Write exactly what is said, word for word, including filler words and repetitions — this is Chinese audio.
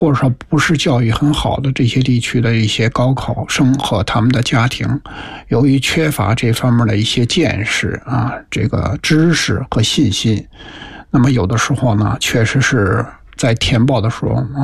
或者说不是教育很好的这些地区的一些高考生和他们的家庭，由于缺乏这方面的一些见识啊，这个知识和信心，那么有的时候呢，确实是在填报的时候